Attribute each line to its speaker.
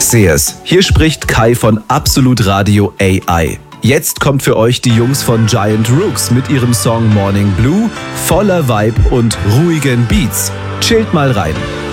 Speaker 1: sehe es. Hier spricht Kai von Absolut Radio AI. Jetzt kommt für euch die Jungs von Giant Rooks mit ihrem Song Morning Blue, voller Vibe und ruhigen Beats. Chillt mal rein.